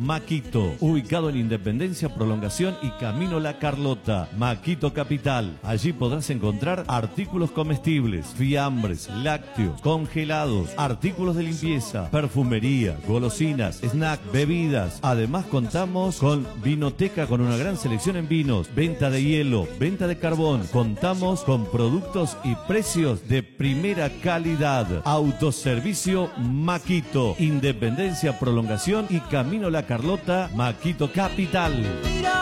Maquito, ubicado en Independencia, Prolongación y Camino La Carlota. Maquito Capital. Allí podrás encontrar artículos comestibles, fiambres, lácteos, congelados, artículos de limpieza, perfumería, golosinas, snack, bebidas. Además contamos con vinoteca con una gran selección en vinos, venta de hielo, venta de carbón. Contamos con productos y precios de primera calidad. Autoservicio Maquito, Independencia, Prolongación y Camino La Carlota, Maquito Capital.